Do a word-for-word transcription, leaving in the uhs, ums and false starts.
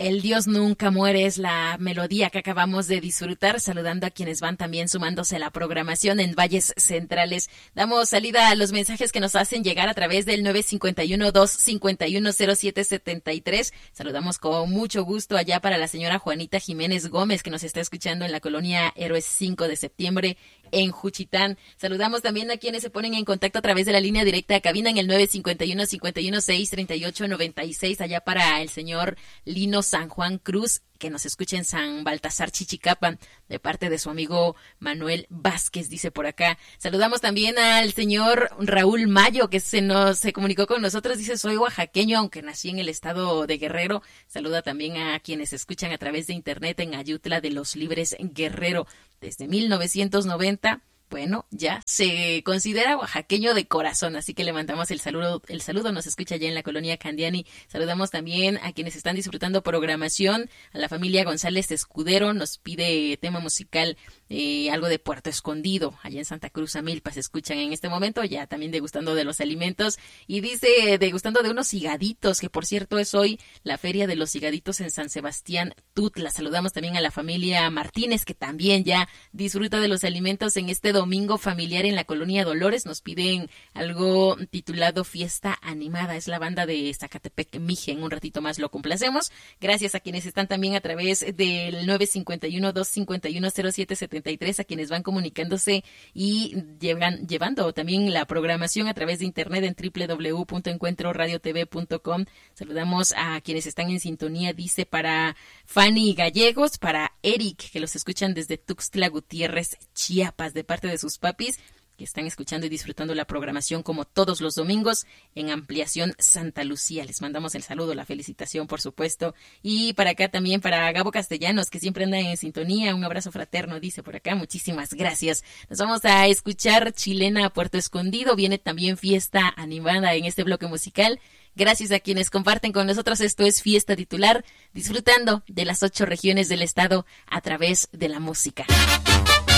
El Dios nunca muere es la melodía que acabamos de disfrutar, saludando a quienes van también sumándose a la programación en Valles Centrales. Damos salida a los mensajes que nos hacen llegar a través del nueve cinco uno, dos cinco uno, cero siete siete tres. Saludamos con mucho gusto allá para la señora Juanita Jiménez Gómez, que nos está escuchando en la colonia Héroes cinco de septiembre, en Juchitán. Saludamos también a quienes se ponen en contacto a través de la línea directa de cabina en el nueve cinco uno, cinco uno seis, tres ocho nueve seis, allá para el señor Lino San Juan Cruz, que nos escucha en San Baltasar Chichicapan, de parte de su amigo Manuel Vázquez, dice por acá. Saludamos también al señor Raúl Mayo, que se nos se comunicó con nosotros, dice: soy oaxaqueño, aunque nací en el estado de Guerrero. Saluda también a quienes escuchan a través de internet en Ayutla de los Libres, Guerrero. Desde mil novecientos noventa, bueno, ya se considera oaxaqueño de corazón, así que le mandamos el saludo, el saludo, nos escucha ya en la colonia Candiani. Saludamos también a quienes están disfrutando programación, a la familia González Escudero, nos pide tema musical, eh, algo de Puerto Escondido, allá en Santa Cruz Amilpa, se escuchan en este momento, ya también degustando de los alimentos, y dice degustando de unos higaditos, que por cierto es hoy la feria de los higaditos en San Sebastián Tutla. Saludamos también a la familia Martínez, que también ya disfruta de los alimentos en este domingo familiar en la colonia Dolores. Nos piden algo titulado Fiesta Animada, es la banda de Zacatepec Mije. En un ratito más lo complacemos. Gracias a quienes están también a través del nueve cinco uno, dos cinco uno, cero siete siete tres, a quienes van comunicándose y llevan, llevando también la programación a través de internet en doble u doble u doble u punto encuentro radio t v punto com. Saludamos a quienes están en sintonía, dice para Fanny Gallegos, para Eric, que los escuchan desde Tuxtla Gutiérrez, Chiapas, de parte de sus papis, que están escuchando y disfrutando la programación como todos los domingos en Ampliación Santa Lucía. Les mandamos el saludo, la felicitación, por supuesto. Y para acá también para Gabo Castellanos, que siempre anda en sintonía. Un abrazo fraterno, dice por acá. Muchísimas gracias. Nos vamos a escuchar Chilena Puerto Escondido. Viene también Fiesta Animada en este bloque musical. Gracias a quienes comparten con nosotros. Esto es Fiesta Titular, disfrutando de las ocho regiones del estado a través de la música.